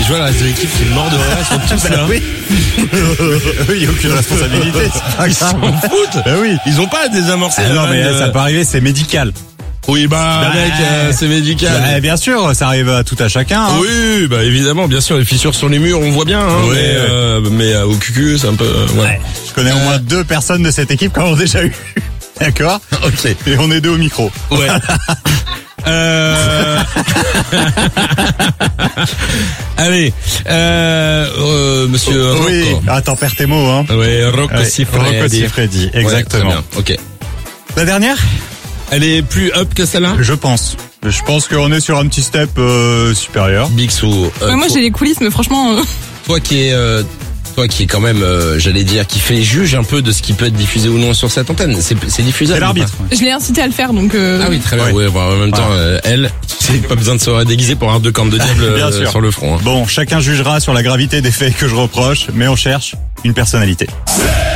Et je vois le reste de l'équipe qui est mort de rire, ils sont tous là. Oui. Il n'y a aucune responsabilité, c'est pas grave. Ils s'en foutent. Oui. Ils ont pas désamorcé. Non, mais ça peut arriver, c'est médical. Oui, mec, c'est médical. Bah, bien sûr, ça arrive à tout à chacun. Hein. Oui, bah évidemment, bien sûr, les fissures sur les murs, on voit bien. Hein, Oui. mais au cucu, c'est un peu. Ouais. Je connais au moins 2 personnes de cette équipe qui en ont déjà eu. D'accord. Ok. Et on est 2 au micro. Ouais. Allez, monsieur Rocco. Oui. Attends, perds tes mots, hein. Oui, Rocco Ouais, Siffredi. Rocco Siffredi, exactement. Ouais, très bien. Ok. La dernière? Elle est plus up que celle-là? Je pense qu'on est sur un petit step supérieur. Bixou. Moi j'ai les coulisses, mais franchement. Toi qui est quand même, j'allais dire, qui fait juge un peu de ce qui peut être diffusé ou non sur cette antenne. C'est diffusable. C'est l'arbitre. Je l'ai incité à le faire, donc. Ah oui, très bien. Ouais. Ouais, bon, en même temps, elle, c'est pas besoin de se déguiser pour avoir 2 cornes de diable Bien sûr. sur le front. Hein. Bon, chacun jugera sur la gravité des faits que je reproche, mais on cherche une personnalité.